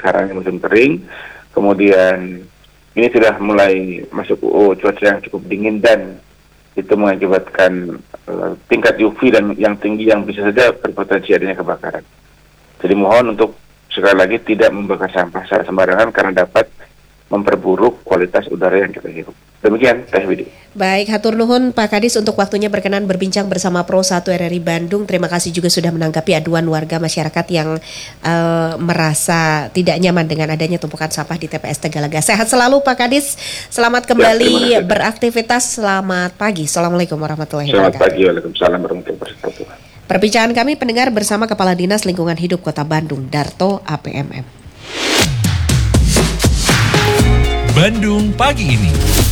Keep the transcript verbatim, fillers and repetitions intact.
sarangnya musim kering, kemudian ini sudah mulai masuk uh, cuaca yang cukup dingin dan itu mengakibatkan uh, tingkat U V dan yang tinggi yang bisa saja berpotensi adanya kebakaran. Jadi mohon untuk sekali lagi tidak membakar sampah secara sembarangan karena dapat memperburuk kualitas udara yang kita hirup. Demikian, Teh Widi. Baik, hatur nuhun Pak Kadis untuk waktunya berkenan berbincang bersama Pro satu R R I Bandung. Terima kasih juga sudah menanggapi aduan warga masyarakat yang uh, merasa tidak nyaman dengan adanya tumpukan sampah di T P S Tegalaga. Sehat selalu Pak Kadis, selamat kembali ya, beraktivitas, selamat pagi. Assalamualaikum warahmatullahi wabarakatuh. Selamat pagi, waalaikumsalam warahmatullahi wabarakatuh. Perbincangan kami pendengar bersama Kepala Dinas Lingkungan Hidup Kota Bandung, Darto A P M M. Bandung pagi ini.